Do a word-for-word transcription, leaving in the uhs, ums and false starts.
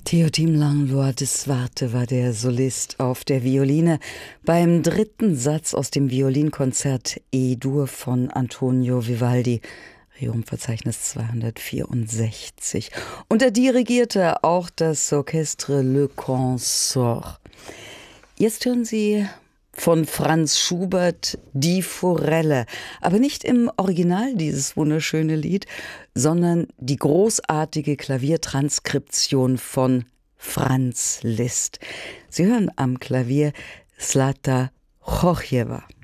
Teotim Langlois de Swarte war der Solist auf der Violine beim dritten Satz aus dem Violinkonzert E-Dur von Antonio Vivaldi, Requiem-Verzeichnis zweihundertvierundsechzig. Und er dirigierte auch das Orchestre Le Consort. Jetzt hören Sie von Franz Schubert Die Forelle, aber nicht im Original dieses wunderschöne Lied, sondern die großartige Klaviertranskription von Franz Liszt. Sie hören am Klavier Zlata Chochjewa.